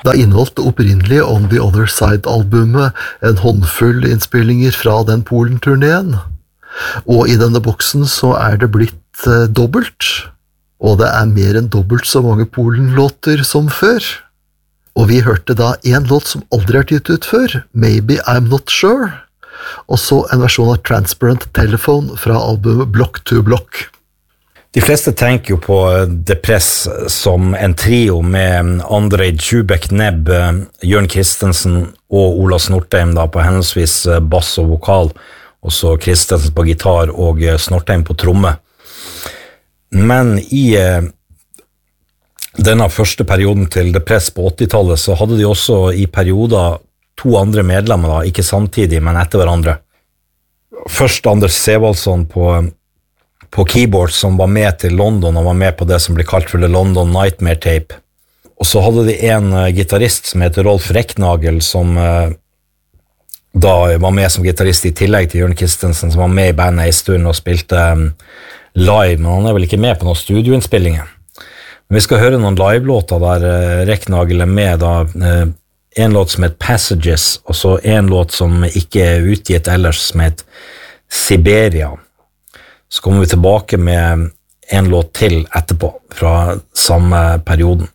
Da inneholdt det opprinnelige On the Other Side-albumet en håndfull innspillinger fra den Polen-turneen. Og i denne boksen så det blitt dobbelt, og det mer enn dobbelt så mange Polen-låter som før. Og vi hørte da en låt som aldri gitt ut før, Maybe I'm Not Sure, og så en versjon av Transparent Telephone fra albumet Block to Block. De fleste tenker jo på Depress som en trio med Andrej Djubek-Neb, Jørn Christensen og Ola Snortheim da, på henholdsvis bass og vokal, og så Christensen på gitar og Snortheim på tromme. Men i denne første perioden til Depress på 80-tallet så hadde de også i perioder 2 andre medlemmer, da, ikke samtidig, men etter hverandre. Først Anders Sevaldsson på keyboard som var med til London og var med på det som ble kalt for The London Nightmare Tape. Og så hadde de en gitarist som heter Rolf Recknagel som da var med som gitarist i tillegg til Jørn Christensen som var med i bandet en stund og spilte live, men han vel ikke med på noen studioinnspillinger. Men vi skal høre noen live-låter der Recknagel med da, en låt som heter Passages og så en låt som ikke utgitt ellers som heter Siberia. Så kommer vi tilbake med en låt til etterpå fra samme perioden.